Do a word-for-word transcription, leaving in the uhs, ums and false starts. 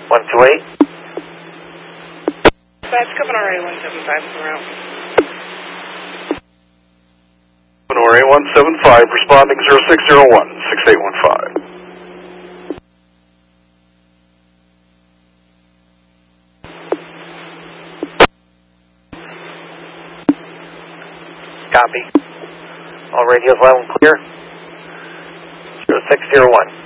one two eight. That's Governor A one seven five around. Governor A one seven five, responding zero six zero one, six eight one five. Copy. All radios loud and clear. zero six zero one.